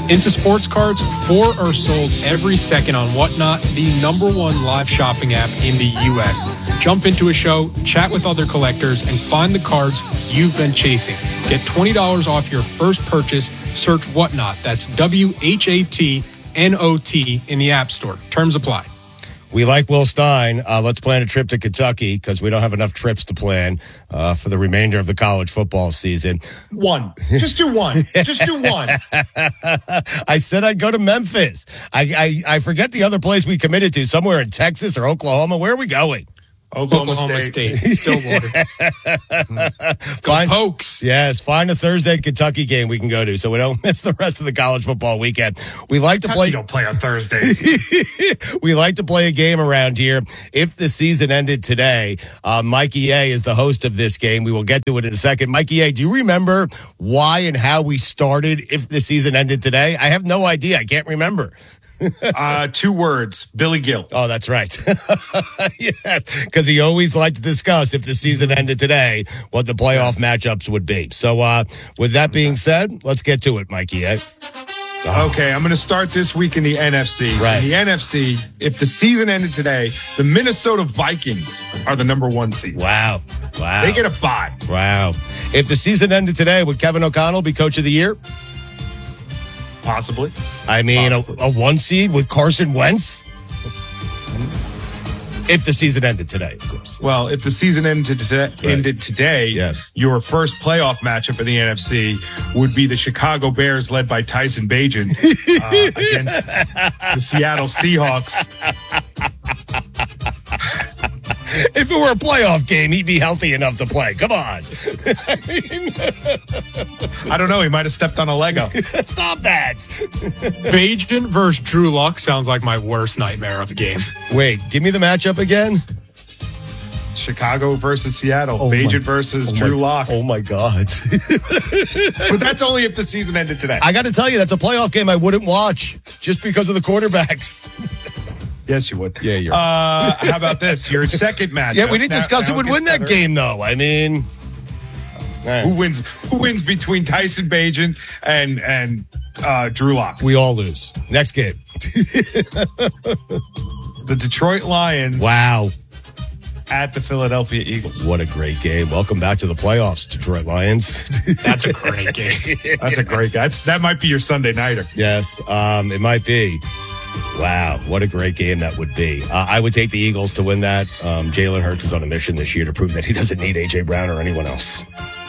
Into sports cards, 4 are sold every second on Whatnot, the #1 live shopping app in the U.S. Jump into a show, chat with other collectors, and find the cards you've been chasing. Get $20 off your first purchase. Search Whatnot. That's WHATNOT in the App Store. Terms apply. We like Will Stein. Let's plan a trip to Kentucky because we don't have enough trips to plan for the remainder of the college football season. One. Just do one. Just do one. I said I'd go to Memphis. I forget the other place we committed to, somewhere in Texas or Oklahoma. Where are we going? Oklahoma State. Stillwater. Go Pokes. Yes, find a Thursday Kentucky game we can go to so we don't miss the rest of the college football weekend. We like to play. You don't play on Thursdays. We like to play a game around here. If the season ended today, Mikey A is the host of this game. We will get to it in a second. Mikey A, do you remember why and how we started If the Season Ended Today? I have no idea. I can't remember. 2 words. Billy Gill. Oh, that's right. Yes, because he always liked to discuss if the season ended today, what the playoff matchups would be. So with that being said, let's get to it, Mikey. Okay, I'm going to start this week in the NFC. Right. In the NFC, if the season ended today, the Minnesota Vikings are the #1 seed. Wow. They get a bye. Wow. If the season ended today, would Kevin O'Connell be coach of the year? Possibly. I mean, a 1 seed with Carson Wentz? If the season ended today, of course. Well, if the season ended today, yes, your first playoff matchup in the NFC would be the Chicago Bears, led by Tyson Bagent, against the Seattle Seahawks. If it were a playoff game, he'd be healthy enough to play. Come on. I don't know. He might have stepped on a Lego. Stop that. Bagent versus Drew Lock sounds like my worst nightmare of a game. Wait, give me the matchup again. Chicago versus Seattle. Bagent versus Drew Lock. Oh, my God. But that's only if the season ended today. I got to tell you, that's a playoff game I wouldn't watch just because of the quarterbacks. Yes, you would. Yeah, you're how about this? Your second match. Yeah, we didn't discuss who would win that game, though. I mean, right. Who wins between Tyson Bagent and Drew Lock? We all lose. Next game. The Detroit Lions. Wow. At the Philadelphia Eagles. What a great game. Welcome back to the playoffs, Detroit Lions. That's a great game. That's a great game. That might be your Sunday nighter. Yes, it might be. Wow, what a great game that would be. I would take the Eagles to win that. Jalen Hurts is on a mission this year to prove that he doesn't need A.J. Brown or anyone else.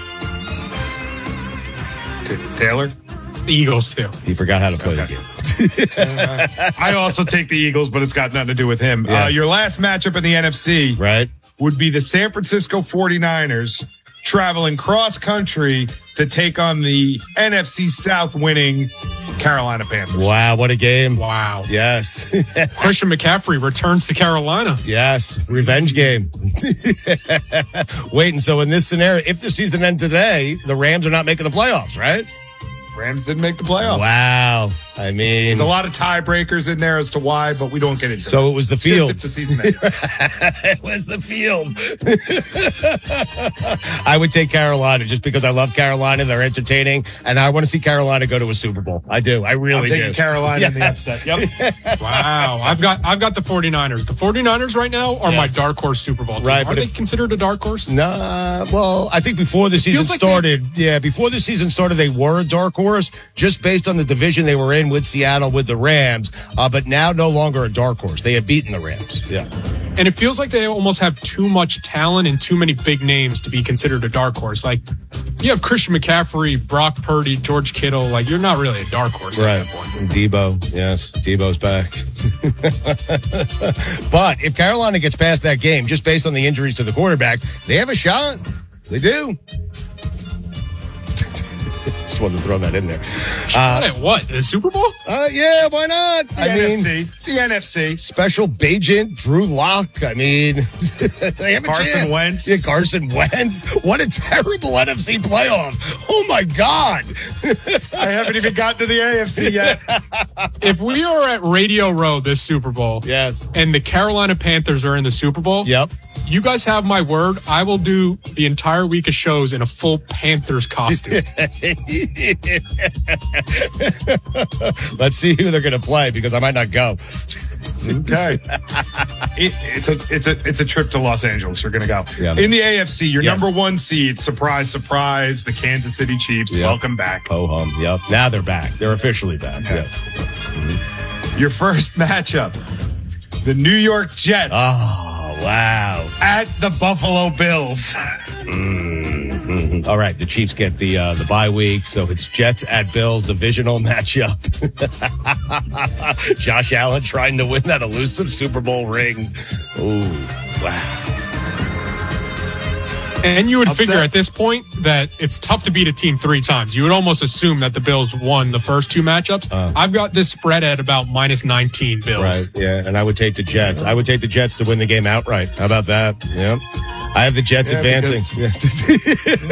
Taylor? The Eagles, too. He forgot how to play the game. I also take the Eagles, but it's got nothing to do with him. Yeah. Your last matchup in the NFC would be the San Francisco 49ers traveling cross-country to take on the NFC South winning Carolina Panthers. Wow, what a game. Wow. Yes. Christian McCaffrey returns to Carolina. Yes, revenge game. Wait, and so in this scenario, if the season ends today, the Rams are not making the playoffs, right? Rams didn't make the playoffs. Wow. I mean, there's a lot of tiebreakers in there as to why, but we don't get into So it. It was the field. Just if the season ended. It was the field. I would take Carolina just because I love Carolina. They're entertaining, and I want to see Carolina go to a Super Bowl. I do. I really do. I'm taking Carolina in the upset. Yep. Wow. I've got the 49ers. The 49ers right now are my dark horse Super Bowl team. Right, are they considered a dark horse? Nah. Well, I think before the season started, before the season started, they were a dark horse just based on the division they were in with Seattle with the Rams. But now no longer a dark horse. They have beaten the Rams. Yeah. And it feels like they almost have too much talent and too many big names to be considered a dark horse. Like, you have Christian McCaffrey, Brock Purdy, George Kittle. Like, you're not really a dark horse at that point. Debo. Yes, Debo's back. But if Carolina gets past that game, just based on the injuries to the quarterbacks, they have a shot. They do. Just wanted to throw that in there. What? The Super Bowl? Yeah, why not? The NFC. Special Bagent, Drew Lock. I mean, they have a Carson chance. Wentz. Yeah, Carson Wentz. What a terrible NFC playoff. Oh, my God. I haven't even gotten to the AFC yet. If we are at Radio Row this Super Bowl, yes, and the Carolina Panthers are in the Super Bowl, yep, you guys have my word. I will do the entire week of shows in a full Panthers costume. Let's see who they're going to play because I might not go. Okay. It's a trip to Los Angeles. You're going to go. Yeah. In the AFC, your number one seed, surprise, surprise, the Kansas City Chiefs. Yep. Welcome back. Ho-hum. Yep. Now they're back. They're officially back. Okay. Yes. Mm-hmm. Your first matchup, the New York Jets. Oh, wow. At the Buffalo Bills. Mm-hmm. All right. The Chiefs get the bye week, so it's Jets at Bills divisional matchup. Josh Allen trying to win that elusive Super Bowl ring. Ooh, wow. And you would figure at this point that it's tough to beat a team 3 times. You would almost assume that the Bills won the first 2 matchups. I've got this spread at about minus 19 Bills. Right, yeah, and I would take the Jets. I would take the Jets to win the game outright. How about that? Yeah. I have the Jets advancing.